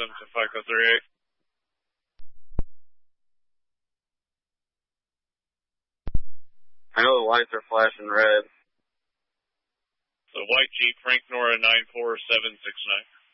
them to FICO 38. I know the lights are flashing red. So white Jeep, Frank Nora 94769.